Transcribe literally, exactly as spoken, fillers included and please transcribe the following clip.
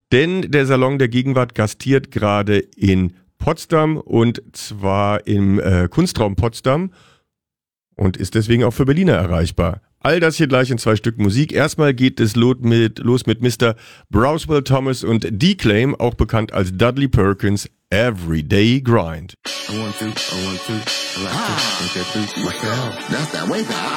Denn der Salon der Gegenwart gastiert gerade in Potsdam und zwar im äh, Kunstraum Potsdam und ist deswegen auch für Berliner erreichbar. All das hier gleich in zwei Stück Musik. Erstmal geht es los mit, los mit Mister Browswell Thomas und D-Claim, auch bekannt als Dudley Perkins, Everyday Grind. I want to, I want to, I like to, think that beat myself. That's that way back.